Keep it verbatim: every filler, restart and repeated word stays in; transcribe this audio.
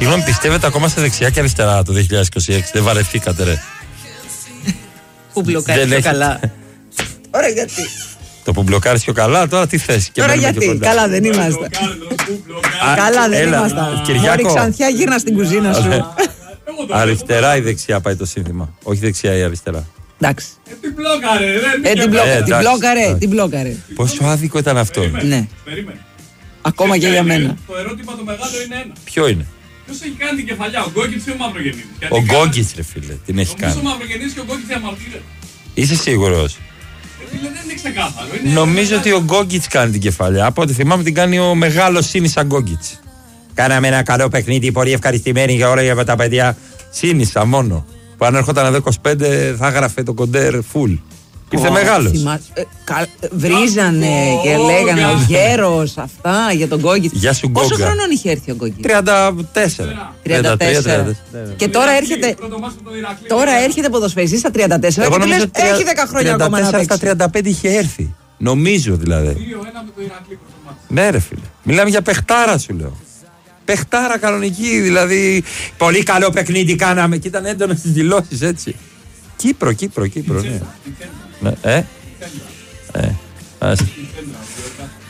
Συγγνώμη, πιστεύετε ακόμα στα δεξιά και αριστερά το δύο χιλιάδες είκοσι έξι? Δεν βαρεθήκατε, ρε? Που μπλοκάρει πιο καλά. Ωραία, γιατί? Το που μπλοκάρει πιο καλά, τώρα τι θες? Τώρα γιατί? Καλά δεν είμαστε. Καλά δεν είμαστε. Μωρή Ξανθιά, γύρνα στην κουζίνα σου. Αριστερά ή δεξιά πάει το σύνθημα? Όχι δεξιά ή αριστερά. Εντάξει. Ε, την μπλόκαρε, ε, την μπλόκαρε, την μπλόκαρε, την μπλόκαρε. Πόσο άδικο ήταν αυτό. Ναι. Ακόμα και για μένα. Το ερώτημα το μεγάλο είναι ένα. Ποιο είναι? Ποιος έχει κάνει την κεφαλιά, ο Γκόγκιτς ή ο Μαυρογεννήτης? Ο Γκόγκιτς, ρε φίλε, την έχει κάνει. Ο Μαυρογεννήτης και ο Γκόγκιτς διαμαρτύρεται. Είσαι σίγουρος? Δεν είναι ξεκάθαρο. Νομίζω ότι ο Γκόγκιτς κάνει την κεφαλιά. Από ό,τι θυμάμαι την κάνει ο μεγάλος Σίνισα Γκόγκιτς. Κάναμε ένα καλό παιχνίδι, πολύ ευχαριστημένοι για όλα για τα παιδιά. Σίνισα μόνο. Που αν έρχονταν εδώ είκοσι πέντε θα έγραφε το κοντέρ full. Ήρθε μεγάλος. Βρίζανε και λέγανε ο γέρος αυτά για τον Γκόγκιτς. Γεια σου, Πόσο Γκόγκα. χρονών είχε έρθει ο Γκόγκιτς? τριάντα τέσσερα. τριάντα τέσσερα. Και τώρα έρχεται. Τώρα έρχεται ποδοσφαιριστής στα τριάντα τέσσερα και του λες έχει δέκα χρόνια ακόμα να παίξει. Στα τριάντα πέντε είχε έρθει. Νομίζω δηλαδή. Ναι, ρε φίλε. Μιλάμε για παιχτάρα, σου λέω. Παιχτάρα κανονική, δηλαδή. Πολύ καλό παιχνίδι κάναμε. Και ήταν έντονο στις δηλώσεις, έτσι. Κύπρο, Κύπρο, Κύπρο, ναι. Ναι, ε, ε, ας.